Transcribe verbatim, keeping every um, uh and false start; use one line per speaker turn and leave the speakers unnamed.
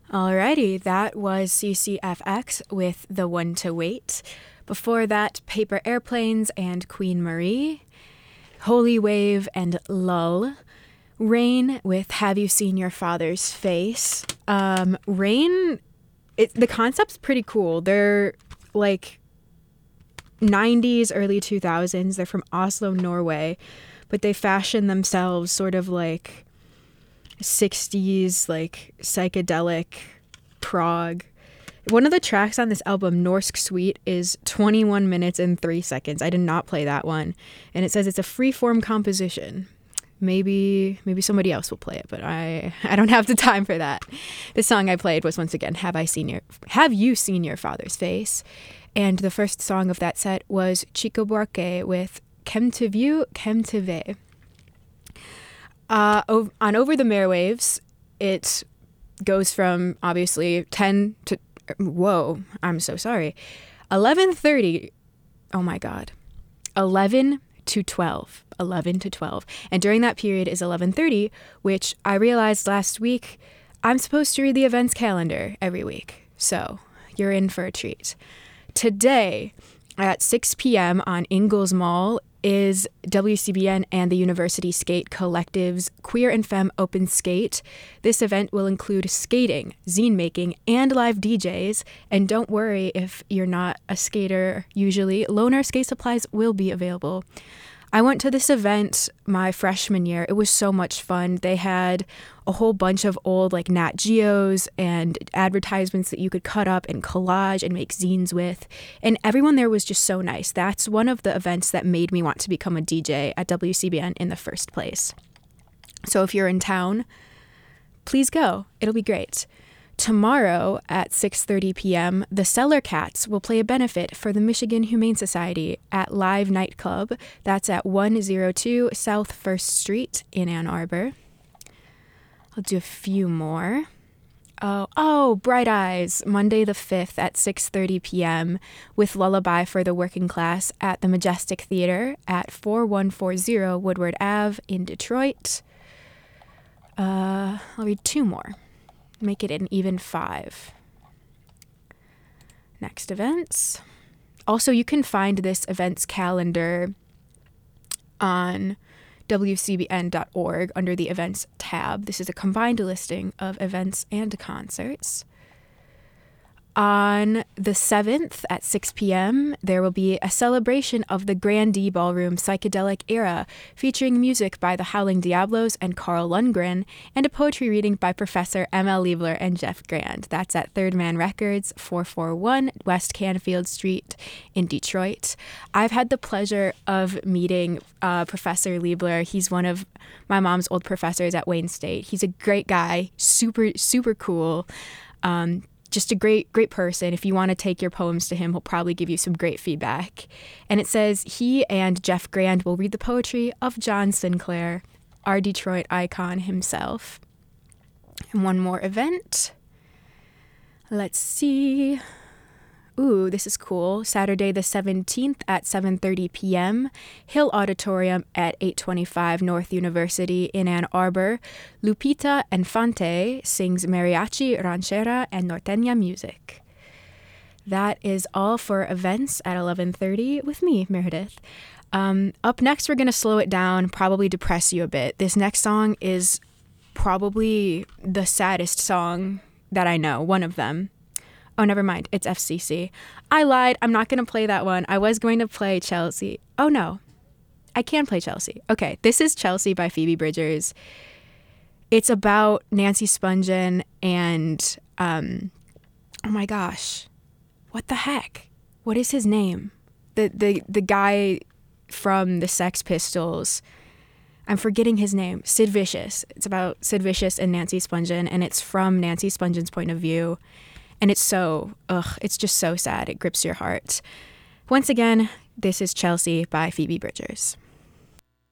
Alrighty, that was C C F X with The One to Wait. Before that, Paper Airplanes and Queen Marie. Holy Wave and Lull. Rain with Have You Seen Your Father's Face. Um, Rain, it, the concept's pretty cool. They're like nineties, early two thousands. They're from Oslo, Norway, but they fashion themselves sort of like sixties, like psychedelic prog. One of the tracks on this album, Norsk Suite, is twenty-one minutes and three seconds. I did not play that one. And it says it's a free-form composition. Maybe maybe somebody else will play it, but I I don't have the time for that. The song I played was, once again, Have I Seen Your Have You Seen Your Father's Face? And the first song of that set was Chico Buarque with Kem to View, Kem to Ve. Uh, ov- on Over the Marewaves, it goes from obviously ten to, whoa, I'm so sorry, eleven thirty, oh my god, eleven to twelve, eleven to twelve. And during that period is eleven thirty, which I realized last week I'm supposed to read the events calendar every week. So you're in for a treat. Today at six p.m. on Ingalls Mall is W C B N and the University Skate Collective's Queer and Femme Open Skate. This event will include skating, zine making, and live D Js. And don't worry if you're not a skater usually, loaner skate supplies will be available. I went to this event my freshman year. It was so much fun. They had a whole bunch of old like Nat Geos and advertisements that you could cut up and collage and make zines with. And everyone there was just so nice. That's one of the events that made me want to become a D J at W C B N in the first place. So if you're in town, please go. It'll be great. Tomorrow at six thirty p.m., the Cellar Cats will play a benefit for the Michigan Humane Society at Live Nightclub. That's at one oh two South First Street in Ann Arbor. I'll do a few more. Oh, oh, Bright Eyes, Monday the fifth at six thirty p.m. with Lullaby for the Working Class at the Majestic Theater at forty-one forty Woodward Avenue in Detroit. Uh, I'll read two more. Make it an even five. Next events. Also, you can find this events calendar on W C B N dot org under the events tab. This is a combined listing of events and concerts. On the seventh at six p.m., there will be a celebration of the Grandee Ballroom Psychedelic Era, featuring music by the Howling Diablos and Carl Lundgren, and a poetry reading by Professor M L Liebler and Jeff Grand. That's at Third Man Records, four forty-one West Canfield Street in Detroit. I've had the pleasure of meeting uh, Professor Liebler. He's one of my mom's old professors at Wayne State. He's a great guy, super, super cool. Um, Just a great, great person. If you want to take your poems to him, he'll probably give you some great feedback. And it says he and Jeff Grand will read the poetry of John Sinclair, our Detroit icon himself. And one more event. Let's see. Ooh, this is cool. Saturday the seventeenth at seven thirty p.m. Hill Auditorium at eight twenty-five North University in Ann Arbor. Lupita Infante sings mariachi, ranchera, and norteña music. That is all for events at eleven thirty with me, Meredith. Um, up next, we're going to slow it down, probably depress you a bit. This next song is probably the saddest song that I know, one of them. Oh, never mind. It's F C C. I lied. I'm not going to play that one. I was going to play Chelsea. Oh, no. I can play Chelsea. Okay, this is Chelsea by Phoebe Bridgers. It's about Nancy Spungen and, um, oh my gosh, what the heck? What is his name? The, the, the guy from the Sex Pistols. I'm forgetting his name. Sid Vicious. It's about Sid Vicious and Nancy Spungen, and it's from Nancy Spungen's point of view. And it's so, ugh, it's just so sad. It grips your heart. Once again, this is Chelsea by Phoebe Bridgers.